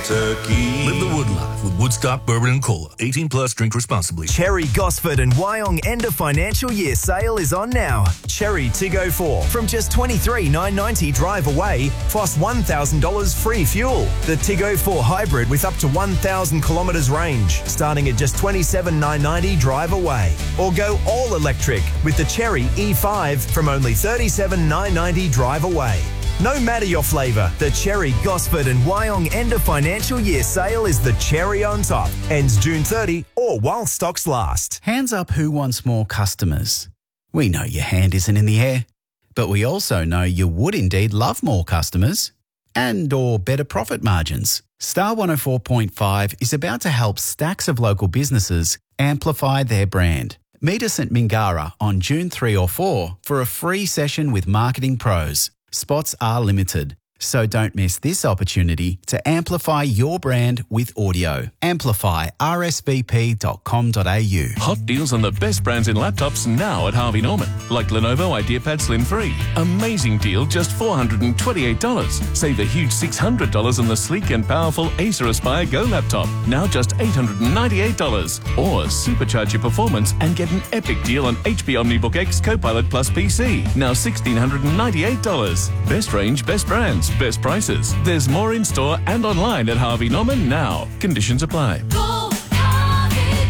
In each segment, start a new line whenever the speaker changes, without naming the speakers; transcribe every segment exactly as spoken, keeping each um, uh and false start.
Kentucky.
Live the wood life with Woodstock Bourbon and Cola. eighteen plus, drink responsibly.
Cherry, Gosford and Wyong end of financial year sale is on now. Cherry Tig oh four from just twenty-three thousand nine hundred ninety drive away, plus one thousand dollars free fuel. The Tig oh four Hybrid with up to one thousand kilometres range, starting at just twenty-seven thousand nine hundred ninety drive away. Or go all electric with the Cherry E five from only thirty-seven thousand nine hundred ninety drive away. No matter your flavour, the Cherry, Gosford and Wyong end of financial year sale is the cherry on top. Ends June thirtieth or while stocks last.
Hands up who wants more customers. We know your hand isn't in the air, but we also know you would indeed love more customers and or better profit margins. Star one oh four point five is about to help stacks of local businesses amplify their brand. Meet us at Mingara on June third or fourth for a free session with marketing pros. Spots are limited, so don't miss this opportunity to amplify your brand with audio. Amplify r s v p dot com dot a u.
Hot deals on the best brands in laptops now at Harvey Norman. Like Lenovo IdeaPad Slim three. Amazing deal, just four hundred twenty-eight dollars. Save a huge six hundred dollars on the sleek and powerful Acer Aspire Go laptop. Now just eight hundred ninety-eight dollars. Or supercharge your performance and get an epic deal on H P OmniBook X Copilot Plus P C. Now one thousand six hundred ninety-eight dollars. Best range, best brands, best prices. There's more in store and online at Harvey Norman now. Conditions apply.
Go, Harvey,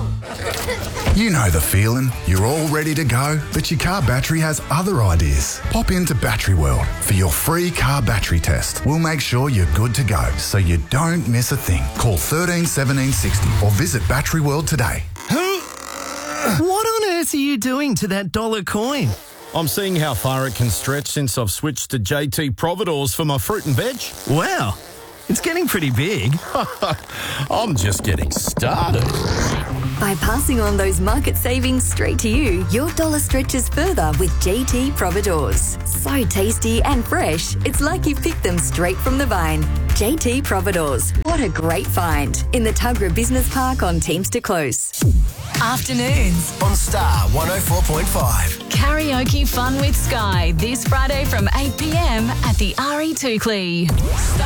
go.
You know the feeling. You're all ready to go, but your car battery has other ideas. Pop into Battery World for your free car battery test. We'll make sure you're good to go, so you don't miss a thing. Call one three one seven six zero or visit Battery World today.
What on earth are you doing to that dollar coin?
I'm seeing how far it can stretch since I've switched to J T Providores for my fruit and veg.
Wow, it's getting pretty big.
I'm just getting started.
By passing on those market savings straight to you, your dollar stretches further with J T Providores. So tasty and fresh, it's like you picked them straight from the vine. J T Providores. What a great find. In the Tuggerah Business Park on Teamster Close.
Afternoons on Star one oh four point five.
Karaoke fun with Sky this Friday from eight p m at the R E Tukley.